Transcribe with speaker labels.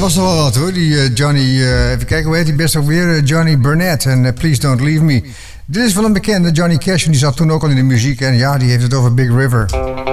Speaker 1: was nog wel wat hoor, die Johnny... even kijken, hoe heet die best ook weer? Johnny Burnett en Please Don't Leave Me. Dit is wel een bekende, Johnny Cash, en die zat toen ook al in de muziek. En ja, die heeft het over Big River.